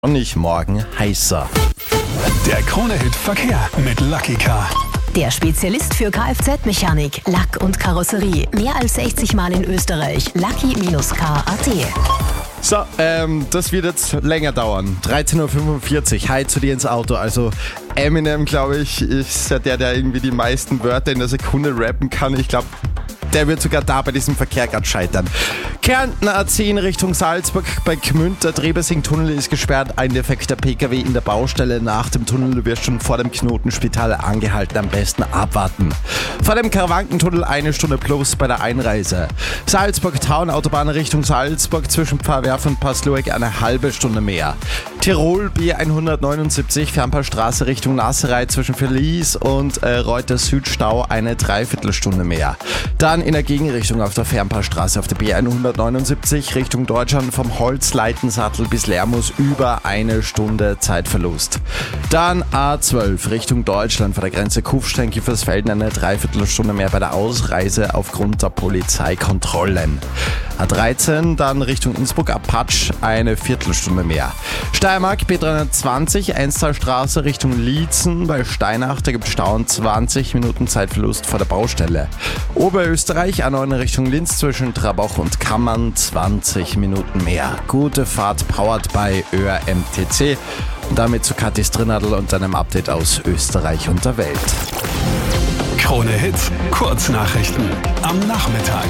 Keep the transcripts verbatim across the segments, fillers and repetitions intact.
Und nicht morgen heißer. Der Krone-Hit Verkehr mit Lucky Car. Der Spezialist für Kfz-Mechanik, Lack und Karosserie. Mehr als sechzig Mal in Österreich. Lucky Car Punkt at. So, ähm, das wird jetzt länger dauern. dreizehn Uhr fünfundvierzig, hi zu dir ins Auto. Also Eminem, glaube ich, ist ja der, der irgendwie die meisten Wörter in der Sekunde rappen kann. Ich glaube, der wird sogar da bei diesem Verkehr gerade scheitern. Kärnten A zehn Richtung Salzburg bei Gmünd. Der Trebesing-Tunnel ist gesperrt. Ein defekter P K W in der Baustelle. Nach dem Tunnel, du wirst schon vor dem Knotenspital angehalten. Am besten abwarten. Vor dem Karawankentunnel eine Stunde plus bei der Einreise. Salzburg-Town, Autobahn Richtung Salzburg zwischen Pfarrwerf und Passlueck eine halbe Stunde mehr. Tirol B hundertneunundsiebzig, Fernpaarstraße Richtung Nasserei zwischen Verlies und äh, Reuter Südstau eine Dreiviertelstunde mehr. Dann in der Gegenrichtung auf der Fernpaarstraße auf der B hundertneunundsiebzig Richtung Deutschland vom Holzleitensattel bis Lermus über eine Stunde Zeitverlust. Dann A zwölf Richtung Deutschland vor der Grenze Kufstein-Kiefersfelden eine Dreiviertelstunde mehr bei der Ausreise aufgrund der Polizeikontrollen. A dreizehn dann Richtung Innsbruck-Apatsch eine Viertelstunde mehr. Steiermark B dreihundertzwanzig Enstalstraße Richtung Liezen bei Steinach, da gibt es Stau und zwanzig Minuten Zeitverlust vor der Baustelle. Oberösterreich A neun Richtung Linz zwischen Trabach und Kammern zwanzig Minuten mehr. Gute Fahrt powered by Öhr M T C. Und damit zu Kathi Strinnadl und einem Update aus Österreich und der Welt. Krone-Hit Kurznachrichten am Nachmittag.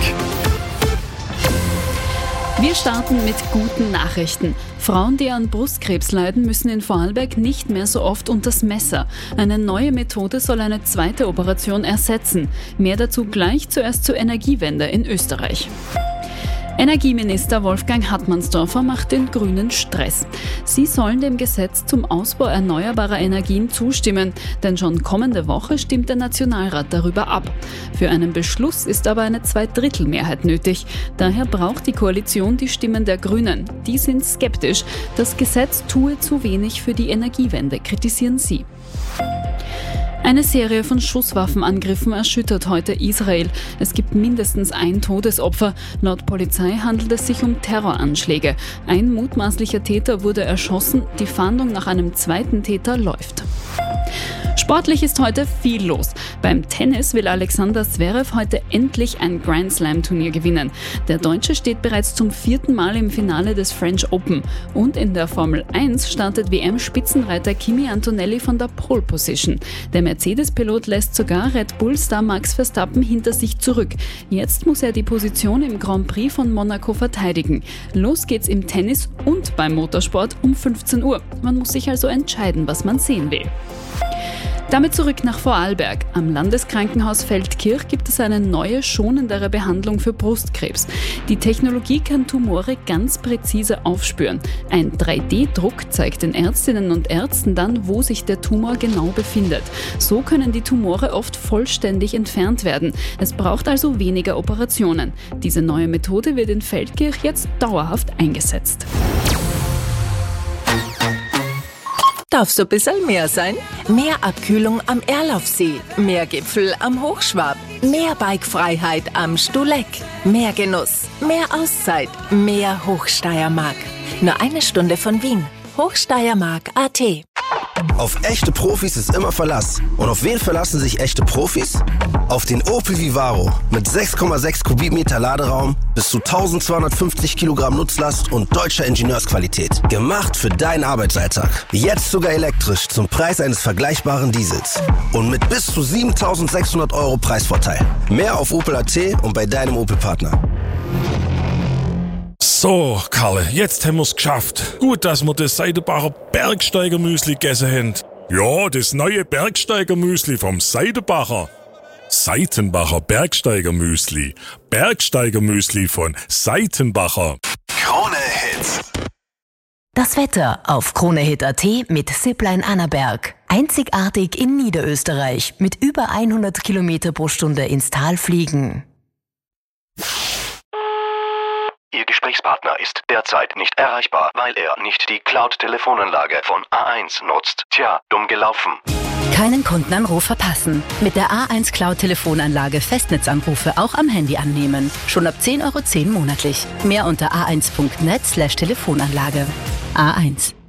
Wir starten mit guten Nachrichten. Frauen, die an Brustkrebs leiden, müssen in Vorarlberg nicht mehr so oft unters Messer. Eine neue Methode soll eine zweite Operation ersetzen. Mehr dazu gleich, zuerst zur Energiewende in Österreich. Energieminister Wolfgang Hartmannsdorfer macht den Grünen Stress. Sie sollen dem Gesetz zum Ausbau erneuerbarer Energien zustimmen, denn schon kommende Woche stimmt der Nationalrat darüber ab. Für einen Beschluss ist aber eine Zweidrittelmehrheit nötig. Daher braucht die Koalition die Stimmen der Grünen. Die sind skeptisch. Das Gesetz tue zu wenig für die Energiewende, kritisieren sie. Eine Serie von Schusswaffenangriffen erschüttert heute Israel. Es gibt mindestens ein Todesopfer. Laut Polizei handelt es sich um Terroranschläge. Ein mutmaßlicher Täter wurde erschossen. Die Fahndung nach einem zweiten Täter läuft. Sportlich ist heute viel los. Beim Tennis will Alexander Zverev heute endlich ein Grand Slam Turnier gewinnen. Der Deutsche steht bereits zum vierten Mal im Finale des French Open. Und in der Formel eins startet W M-Spitzenreiter Kimi Antonelli von der Pole Position. Der Mercedes-Pilot lässt sogar Red Bull-Star Max Verstappen hinter sich zurück. Jetzt muss er die Position im Grand Prix von Monaco verteidigen. Los geht's im Tennis und beim Motorsport um fünfzehn Uhr. Man muss sich also entscheiden, was man sehen will. Damit zurück nach Vorarlberg. Am Landeskrankenhaus Feldkirch gibt es eine neue, schonendere Behandlung für Brustkrebs. Die Technologie kann Tumore ganz präzise aufspüren. Ein drei D Druck zeigt den Ärztinnen und Ärzten dann, wo sich der Tumor genau befindet. So können die Tumore oft vollständig entfernt werden. Es braucht also weniger Operationen. Diese neue Methode wird in Feldkirch jetzt dauerhaft eingesetzt. Darf so ein bisschen mehr sein? Mehr Abkühlung am Erlaufsee, mehr Gipfel am Hochschwab, mehr Bikefreiheit am Stuleck, mehr Genuss, mehr Auszeit, mehr Hochsteiermark. Nur eine Stunde von Wien. Hochsteiermark Punkt at. Auf echte Profis ist immer Verlass. Und auf wen verlassen sich echte Profis? Auf den Opel Vivaro mit sechs Komma sechs Kubikmeter Laderaum, bis zu eintausendzweihundertfünfzig Kilogramm Nutzlast und deutscher Ingenieursqualität. Gemacht für deinen Arbeitsalltag. Jetzt sogar elektrisch zum Preis eines vergleichbaren Diesels. Und mit bis zu siebentausendsechshundert Euro Preisvorteil. Mehr auf Opel Punkt at und bei deinem Opel-Partner. So, Karle, jetzt haben wir's geschafft. Gut, dass wir das Seidenbacher Bergsteiger-Müsli gegessen haben. Ja, das neue Bergsteiger-Müsli vom Seidenbacher. Seitenbacher Bergsteiger-Müsli. Bergsteiger-Müsli von Seitenbacher. Krone-Hit. Das Wetter auf Kronehit Punkt at mit Zipline Annaberg. Einzigartig in Niederösterreich mit über hundert Kilometer pro Stunde ins Tal fliegen. Ihr Gesprächspartner ist derzeit nicht erreichbar, weil er nicht die Cloud-Telefonanlage von A eins nutzt. Tja, dumm gelaufen. Keinen Kundenanruf verpassen. Mit der A eins Cloud-Telefonanlage Festnetzanrufe auch am Handy annehmen. Schon ab zehn Euro zehn monatlich. Mehr unter a eins punkt net slash Telefonanlage. A eins.